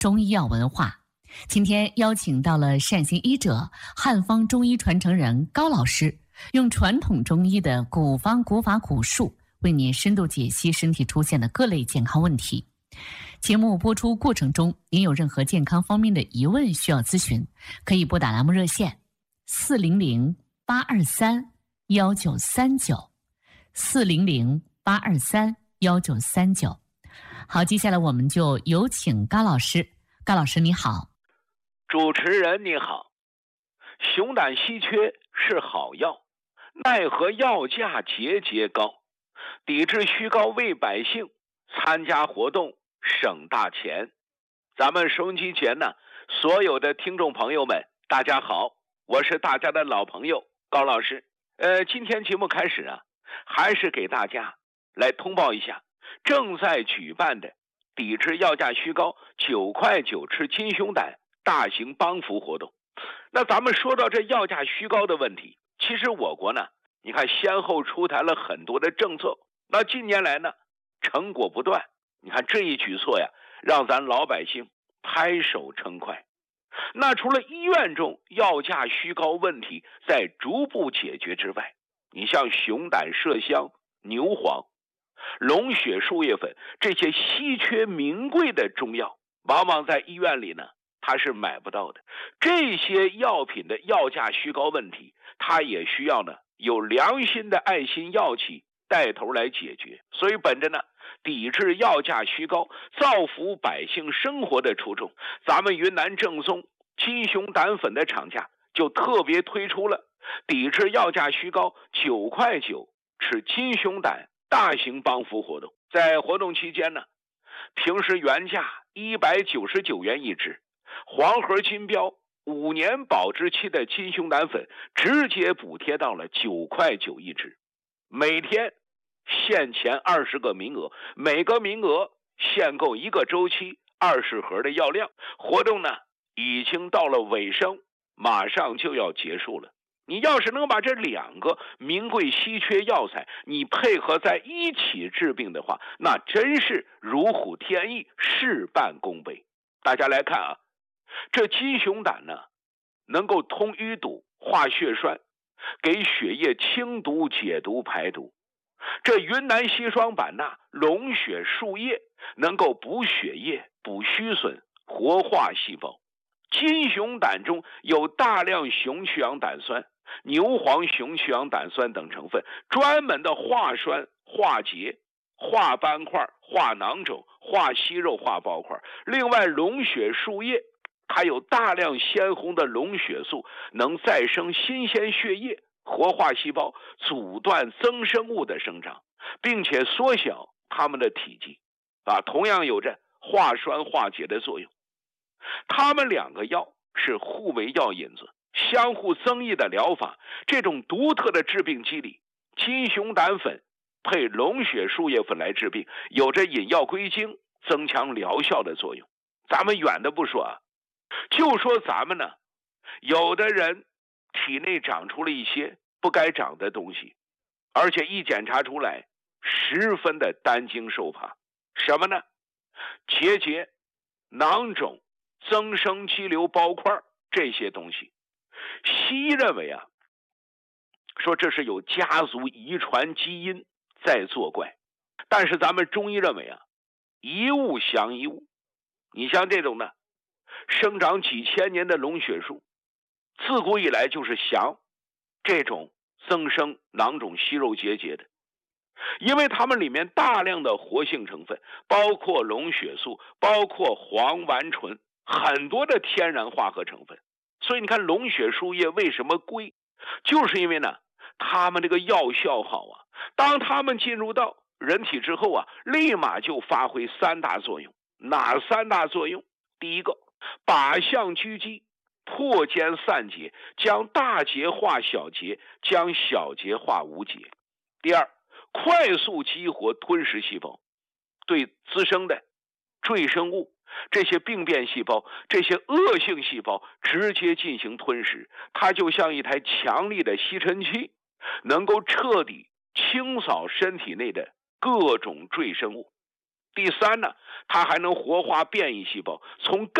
中医药文化。今天邀请到了善心医者、汉方中医传承人高老师，用传统中医的古方、古法、古术，为您深度解析身体出现的各类健康问题。节目播出过程中，您有任何健康方面的疑问需要咨询，可以拨打栏目热线400-823-1939，400-823-1939。好，接下来我们就有请高老师。高老师你好。 主持人你好。熊胆稀缺是好药，奈何药价节节高，抵制虚高为百姓参加活动省大钱。咱们收音机前呢，所有的听众朋友们大家好，我是大家的老朋友高老师。今天节目开始啊，还是给大家来通报一下正在举办的抵制药价虚高9块9吃金熊胆大型帮扶活动。那咱们说到这药价虚高的问题，其实我国呢，你看先后出台了很多的政策，那近年来呢，成果不断。你看这一举措呀，让咱老百姓拍手称快。那除了医院中药价虚高问题在逐步解决之外，你像熊胆、麝香、牛黄、龙血树叶粉这些稀缺名贵的中药，往往在医院里呢它是买不到的。这些药品的药价虚高问题，它也需要呢有良心的爱心药企带头来解决。所以本着呢抵制药价虚高、造福百姓生活的初衷，咱们云南正宗金熊胆粉的厂家就特别推出了抵制药价虚高9块9吃金熊胆大型帮扶活动。在活动期间呢，平时原价199元一支，黄盒金标5年保质期的金熊胆粉直接补贴到了9块9一支，每天限前20个名额，每个名额限购1个周期20盒的药量。活动呢已经到了尾声，马上就要结束了。你要是能把这2个名贵稀缺药材你配合在一起治病的话，那真是如虎添翼，事半功倍。大家来看啊，这金熊胆呢能够通淤堵、化血栓，给血液清毒、解毒、排毒。这云南硒霜版纳、龙血树叶能够补血液、补虚损、活化细胞。金熊胆中有大量雄曲氧胆酸、牛黄雄曲氧胆酸等成分，专门的化栓、化结、化斑块、化囊肿、化息肉、化包块。另外龙血树叶它有大量鲜红的龙血素，能再生新鲜血液，活化细胞，阻断增生物的生长，并且缩小它们的体积，同样有着化栓化结的作用。它们2个药是互为药引子，相互增益的疗法。这种独特的治病机理，金熊胆粉配龙血树叶粉来治病，有着引药归经、增强疗效的作用。咱们远的不说啊，就说咱们呢，有的人体内长出了一些不该长的东西，而且一检查出来十分的担惊受怕。什么呢？结节、囊肿、增生肌瘤包块这些东西，西医认为啊，说这是有家族遗传基因在作怪。但是咱们中医认为啊，一物降一物。你像这种呢，生长几千年的龙血树，自古以来就是降这种增生囊肿息肉结节的，因为它们里面大量的活性成分，包括龙血素，包括黄烷醇，很多的天然化合成分。所以你看龙血树叶为什么贵，就是因为呢它们这个药效好啊，当它们进入到人体之后啊，立马就发挥3大作用。哪3大作用？第一个，靶向狙击，破坚散结，将大结化小结，将小结化无结。第二，快速激活吞噬细胞，对滋生的赘生物、这些病变细胞、这些恶性细胞直接进行吞噬。它就像一台强力的吸尘器，能够彻底清扫身体内的各种赘生物。 第三呢，它还能活化变异细胞，从